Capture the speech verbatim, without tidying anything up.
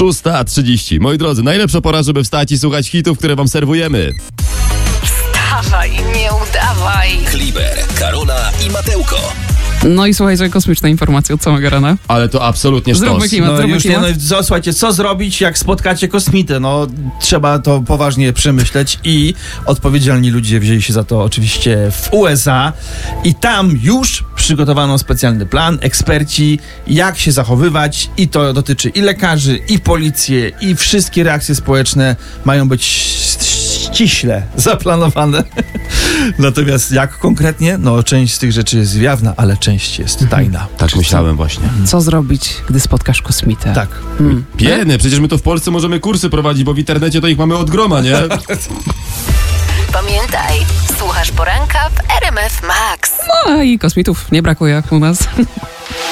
szósta trzydzieści. Moi drodzy, najlepsza pora, żeby wstać i słuchać hitów, które wam serwujemy. Wstawaj, nie udawaj. Kliber, Karola i Matełko. No i słuchajcie, kosmiczna informacja od samego rana. Ale to absolutnie sztos. Zróbmy klimat, No zróbmy już nie, klimat. no, co, słuchajcie, co zrobić, jak spotkacie kosmitę? No, trzeba to poważnie przemyśleć i odpowiedzialni ludzie wzięli się za to oczywiście w U S A i tam już przygotowano specjalny plan, eksperci, jak się zachowywać i to dotyczy i lekarzy, i policję, i wszystkie reakcje społeczne mają być ściśle zaplanowane. Natomiast jak konkretnie? No, część z tych rzeczy jest jawna, ale część jest tajna. Tak myślałem właśnie. Co zrobić, gdy spotkasz kosmitę? Tak. Hmm. Pieny, przecież my to w Polsce możemy kursy prowadzić, bo w internecie to ich mamy od groma, nie? Pamiętaj, słuchasz poranka w R M F Max. No i kosmitów nie brakuje u nas.